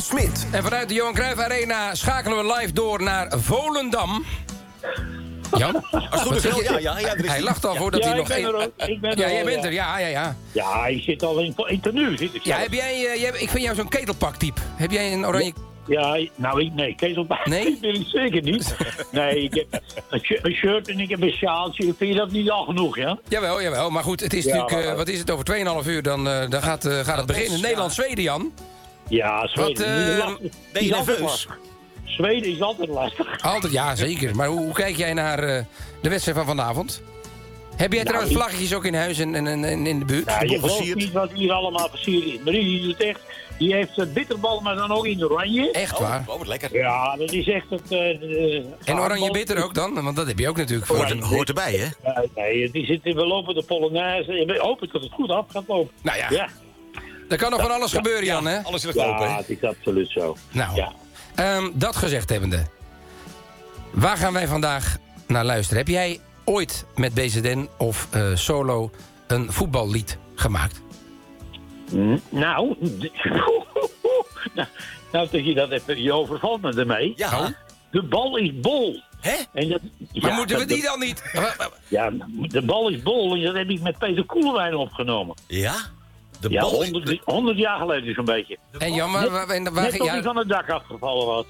Smit. En vanuit de Johan Cruijff Arena schakelen we live door naar Volendam. Jan? Als goed is, ja. Hij lacht al voordat hij nog... Ik ben er Ja, al, jij bent er, ja. Ja, ik zit al in tenue. Zit ik Ja, zelf. heb jij, ik vind jou zo'n ketelpak-type. Heb jij een oranje... Ja, nou, nee, kezelbaan. Nee? Ben ik zeker niet. Nee, ik heb een shirt en ik heb een sjaaltje. Vind je dat niet al genoeg, ja? Jawel. Maar goed, het is Ja, natuurlijk... maar- wat is het, over 2,5 uur dan gaat het beginnen. Nederland-Zweden, Jan. Ja, Zweden. ben je nerveus? Zweden is altijd lastig. Altijd, ja, zeker. Maar hoe kijk jij naar de wedstrijd van vanavond? Heb jij trouwens vlaggetjes ook in huis en in de buurt? Ja, je gelooft versierd. niet wat hier allemaal versierd is. Marie die doet echt... Die heeft bitterbal, maar dan ook in oranje. Echt waar? Oh, wat lekker. Ja, dat is echt het... En oranje bitter ook dan? Want dat heb je ook natuurlijk voor. Hoort erbij, hè? Nee, we lopen de Polonaise. Ik hoop dat het goed af gaat lopen. Nou ja, Ja, er kan nog van alles gebeuren, Jan, hè? Alles in het lopen, hè? het is absoluut zo. Nou, Ja. dat gezegd hebbende. Waar gaan wij vandaag naar luisteren? Heb jij ooit met BZN of solo een voetballied gemaakt? Nou, nou dat je dat even... Je overvalt me ermee. Ja. De bal is bol. Hè? En dat, Maar moeten we dat- die dan niet? Ja, de bal is bol. En dat heb ik met Peter Koelewijn opgenomen. Ja? De Ja, bal... 100 jaar geleden zo'n beetje. En Jan, waar Net tot hij van het dak afgevallen was.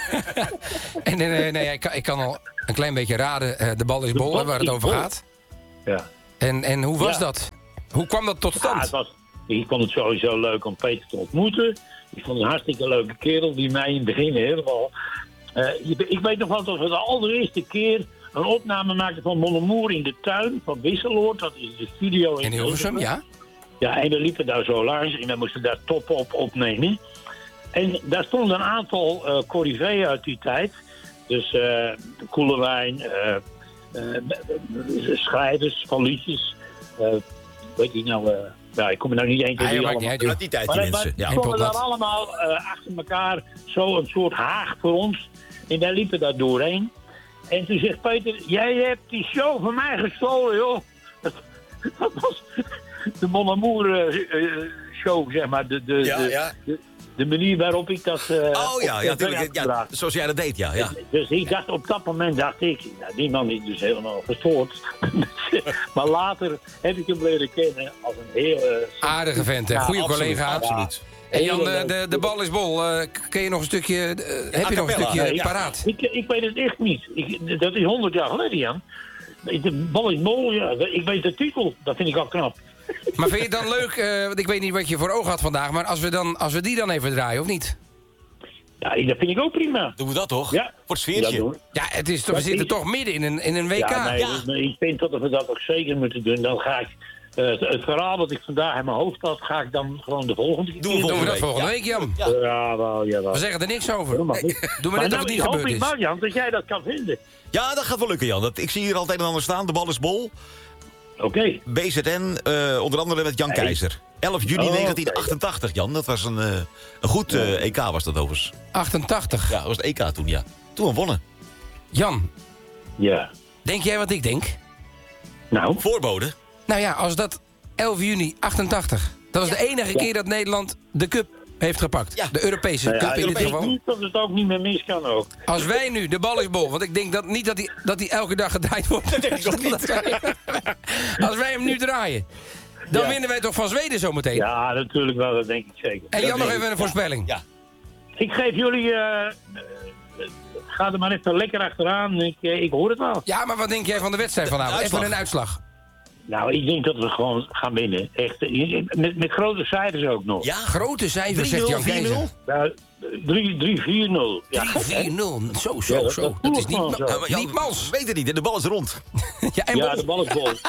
nee, ik kan al een klein beetje raden. De bal is bol, bal hè, waar het is over bol. gaat. Ja. En hoe was Ja. dat? Hoe kwam dat tot Ja, stand? ik vond het sowieso leuk om Peter te ontmoeten. Ik vond het een hartstikke leuke kerel die mij in het begin helemaal... ik weet nog wel dat we de allereerste keer een opname maakten van Mon Amour in de tuin van Wisseloord. Dat is de studio In Hilversum, ja? Ja, en we liepen daar zo langs en we moesten daar top op opnemen. En daar stonden een aantal corriveeën uit die tijd. Dus Koelewijn, schrijvers van liedjes. Weet je nou... ja, ik kom er nou niet eens te Ah, zien ja, maakt niet allemaal. uit, joh. Uit die tijd, Maar die we mensen. Ja. stonden daar potnat. allemaal achter elkaar, zo een soort haag voor ons. En wij liepen daar doorheen. En toen zegt Peter, jij hebt die show van mij gestolen, joh. Dat was de Mon Amour show, zeg maar. De manier waarop ik dat... Oh ja, op tv tuurlijk. Ja, uitgebracht. zoals jij dat deed, ja. Dus ik dacht, op dat moment dacht ik, nou, die man is dus helemaal gestoord. Maar later heb ik hem leren kennen als een heel... Aardige vent, hè? Ja, Goeie absoluut, collega. absoluut. En Jan, Hele de bal is bol. Ken je nog een stukje... heb je nog een cappella, stukje ja. paraat? Ik weet het echt niet. Dat is 100 jaar geleden, Jan. De bal is bol, ja. Ik weet de titel. Dat vind ik al knap. Maar vind je het dan leuk, want ik weet niet wat je voor ogen had vandaag... maar als we die dan even draaien, of niet? Ja, dat vind ik ook prima. Doen we dat toch? Ja. Voor het sfeertje. Ja, doen we. Ja, het is, we Dat zitten is- toch midden in een WK. Ja, nee, Ja. nee, ik vind dat we dat ook zeker moeten doen. Dan ga ik... het verhaal wat ik vandaag in mijn hoofd had, ga ik dan gewoon de volgende keer Doen we Doen we dat week, volgende ja. week, Jan? Ja. Jawel. We zeggen er niks over. Helemaal goed. Doe maar net of het niet hoop gebeurd ik is. maar, Jan, dat jij dat kan vinden. Ja, dat gaat wel lukken, Jan. Ik zie hier altijd een ander staan. De bal is bol. Oké. BZN, onder andere met Jan Nee. Keizer. 11 juni Oh, 1988, Jan. Dat was een goed EK, was dat overigens. 88. Ja, dat was het EK toen, ja. Toen we wonnen. Jan, Ja. denk jij wat ik denk? Nou, Voorbode. Nou ja, als dat 11 juni 88... dat was de enige keer dat Nederland de cup heeft gepakt. Ja. De Europese ja, cup in ik dit denk geval. niet dat het ook niet meer mis kan ook. Als wij nu, de bal is bol... want ik denk dat niet dat die elke dag gedraaid wordt. Dat denk ik ook niet. Als wij hem nu draaien... dan Ja. winnen wij toch van Zweden zometeen. Ja, natuurlijk wel, dat denk ik zeker. En Jan, nog even een voorspelling. Ja. Ik geef jullie... ga er maar even lekker achteraan. Ik hoor het wel. Ja, maar wat denk jij van de wedstrijd vanavond? uitslag. Even een uitslag. Nou, ik denk dat we gewoon gaan winnen. Echt. Met grote cijfers ook nog. Ja. Grote cijfers, zegt Jan 3-0, 4-0. Keizer. Nou, 3-4-0. Ja, 3-4-0. Zo. Ja, Dat is voelt gewoon zo. niet, niet mals. Weet het niet, de bal is rond. Ja, en Ja, bol. de bal is bol.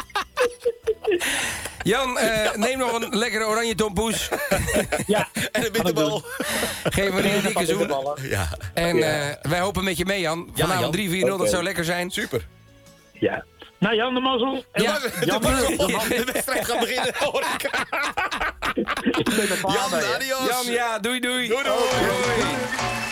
Jan, neem nog een lekkere oranje tompoes. Ja, En een bitterbal. Geef me een dikke zoen. Ja. En wij hopen met je mee, Jan. Ja, Vanavond 3-4-0, Jan. dat Oké. zou lekker zijn. Super. Ja. Nou, Jan de Mazzel. Ja. De wedstrijd gaat beginnen. Hoor ik. Ik ben er klaar Jan, mee, hè. adios. Jan, ja, doei. Doei, doei.